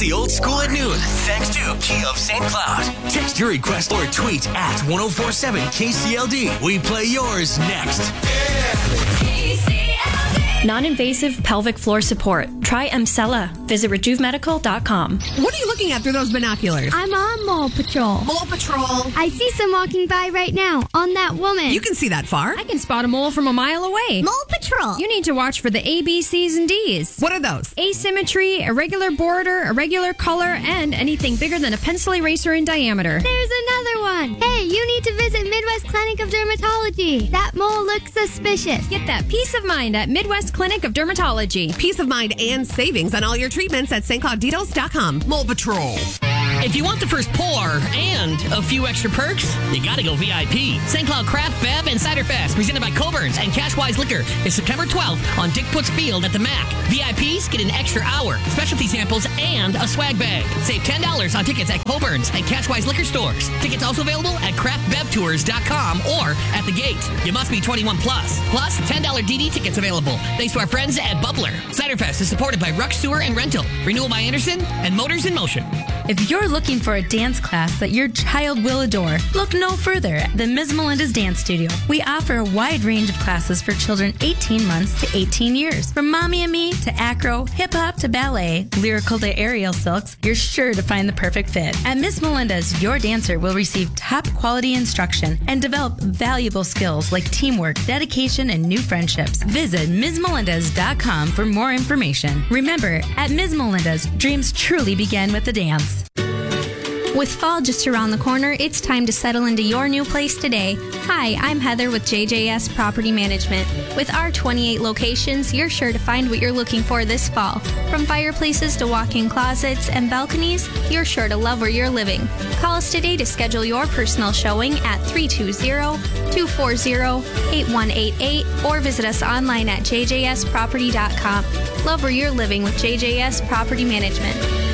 the old school at noon, thanks to Kia of St. Cloud. Text your request or tweet at 1047 KCLD. We play yours next. Non-invasive pelvic floor support. Try Emsella. Visit RejuveMedical.com. What are you looking at through those binoculars? I'm on Mole Patrol. Mole Patrol. I see some walking by right now on that woman. You can see that far? I can spot a mole from a mile away. Mole Patrol. You need to watch for the A, B, C's, and D's. What are those? Asymmetry, irregular border, irregular color, and anything bigger than a pencil eraser in diameter. There's another one. Hey, you need to visit Midwest Clinic of Dermatology. That mole looks suspicious. Get that peace of mind at Midwest Clinic of Dermatology. Peace of mind and savings on all your treatments at stclouddeals.com. Mole Patrol. If you want the first pour and a few extra perks, you gotta go VIP. St. Cloud Craft Bev and Cider Fest, presented by Coburn's and Cashwise Liquor, is September 12th on Dick Putz Field at the MAC. VIPs get an extra hour, specialty samples, and a swag bag. Save $10 on tickets at Coburn's and Cashwise Liquor stores. Tickets also available at craftbevtours.com or at the gate. You must be 21 plus. Plus, $10 DD tickets available. Thanks to our friends at Bubbler. Cider Fest is supported by Ruck Sewer and Rental, Renewal by Anderson, and Motors in Motion. If you're looking for a dance class that your child will adore, look no further than Ms. Melinda's Dance Studio. We offer a wide range of classes for children 18 months to 18 years. From Mommy and Me to acro, hip-hop to ballet, lyrical to aerial silks, you're sure to find the perfect fit. At Ms. Melinda's, your dancer will receive top-quality instruction and develop valuable skills like teamwork, dedication, and new friendships. Visit MsMelinda's.com for more information. Remember, at Ms. Melinda's, dreams truly begin with a dance. With fall just around the corner, it's time to settle into your new place today. Hi, I'm Heather with JJS Property Management. With our 28 locations, you're sure to find what you're looking for this fall. From fireplaces to walk-in closets and balconies, you're sure to love where you're living. Call us today to schedule your personal showing at 320-240-8188 or visit us online at jjsproperty.com. Love where you're living with JJS Property Management.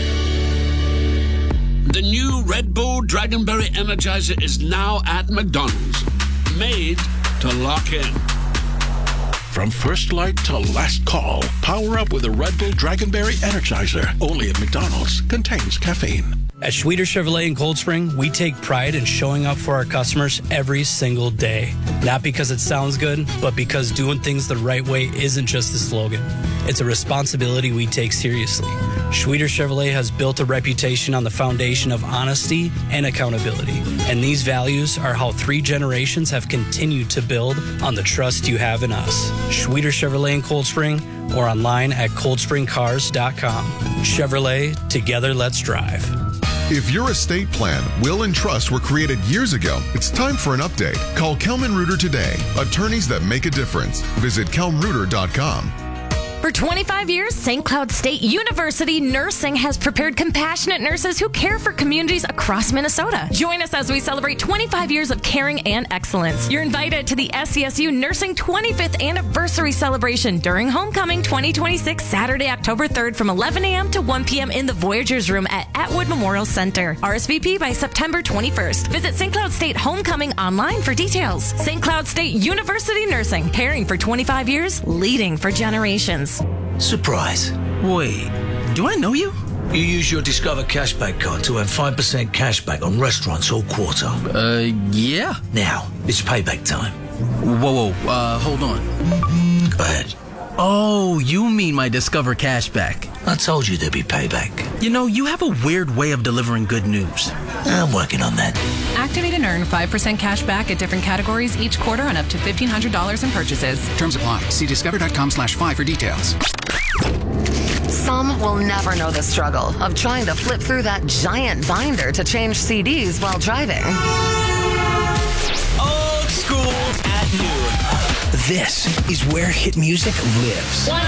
The new Red Bull Dragonberry Energizer is now at McDonald's. Made to lock in. From first light to last call, power up with a Red Bull Dragonberry Energizer. Only at McDonald's. Contains caffeine. At Schweter Chevrolet in Cold Spring, we take pride in showing up for our customers every single day. Not because it sounds good, but because doing things the right way isn't just a slogan. It's a responsibility we take seriously. Schweter Chevrolet has built a reputation on the foundation of honesty and accountability. And these values are how 3 generations have continued to build on the trust you have in us. Schweter Chevrolet in Cold Spring or online at coldspringcars.com. Chevrolet, together let's drive. If your estate plan, will, and trust were created years ago, it's time for an update. Call Kelman Reuter today. Attorneys that make a difference. Visit kelmreuter.com. For 25 years, St. Cloud State University Nursing has prepared compassionate nurses who care for communities across Minnesota. Join us as we celebrate 25 years of caring and excellence. You're invited to the SCSU Nursing 25th Anniversary Celebration during Homecoming 2026, Saturday, October 3rd from 11 a.m. to 1 p.m. in the Voyagers Room at Atwood Memorial Center. RSVP by September 21st. Visit St. Cloud State Homecoming online for details. St. Cloud State University Nursing, caring for 25 years, leading for generations. Surprise. Wait, do I know you? You use your Discover Cashback card to earn 5% cashback on restaurants all quarter. Yeah. Now, it's payback time. Whoa, hold on. Go ahead. Oh, you mean my Discover Cashback. I told you there'd be payback. You know, you have a weird way of delivering good news. I'm working on that. Activate and earn 5% cash back at different categories each quarter on up to $1,500 in purchases. Terms apply. See discover.com/5 for details. Some will never know the struggle of trying to flip through that giant binder to change CDs while driving. Old school at noon. This is where hit music lives.